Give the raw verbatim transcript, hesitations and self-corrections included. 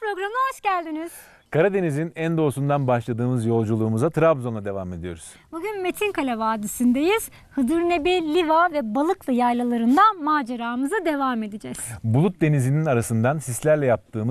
programına hoş geldiniz. Karadeniz'in en doğusundan başladığımız yolculuğumuza Trabzon'a devam ediyoruz. Bugün Metinkale Vadisi'ndeyiz. Hıdırnebi, Liva ve Balıklı yaylalarında maceramıza devam edeceğiz. Bulut denizinin arasından sislerle yaptığımız